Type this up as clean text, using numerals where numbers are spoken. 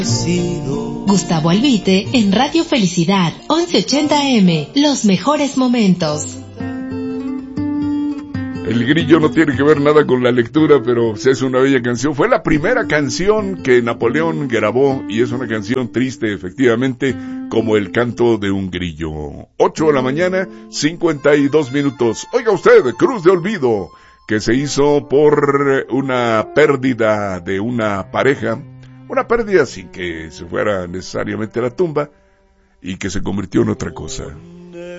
Gustavo Albite en Radio Felicidad, 1180 AM, los mejores momentos. El grillo no tiene que ver nada con la lectura, pero es una bella canción. Fue la primera canción que Napoleón grabó y es una canción triste, efectivamente, como el canto de un grillo. 8 de la mañana, 52 minutos. Oiga usted, Cruz de Olvido, que se hizo por una pérdida de una pareja, una pérdida sin que se fuera necesariamente a la tumba y que se convirtió en otra cosa.